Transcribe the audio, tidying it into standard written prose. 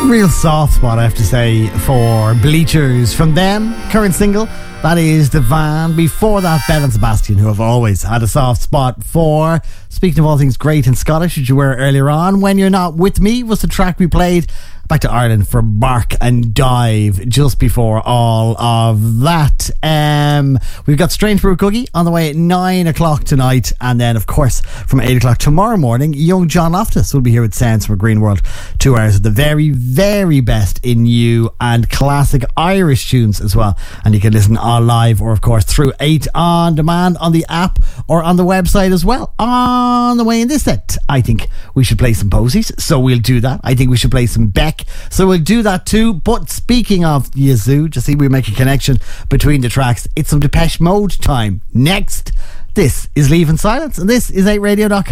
Real soft spot, I have to say, for Bleachers. From them, current single, that is The Van. Before that, Belle and Sebastian, who have always had a soft spot for. Speaking of all things great in Scottish, which you were earlier on, When You're Not With Me was the track we played. Back to Ireland for Bark and Dive just before all of that. We've got Strange Brew Cookie on the way at 9 o'clock tonight, and then of course from 8 o'clock tomorrow morning, young John Loftus will be here with Sounds from a Green World. 2 hours of the very, very best in new and classic Irish tunes as well, and you can listen all live or of course through 8 on demand on the app or on the website as well. On the way in this set, I think we should play some Posies, so we'll do that. I think we should play some Beck, so we'll do that too. But speaking of Yazoo, just see we make a connection between the tracks. It's some Depeche Mode time. Next, this is Leave in Silence, and this is 8radio.com.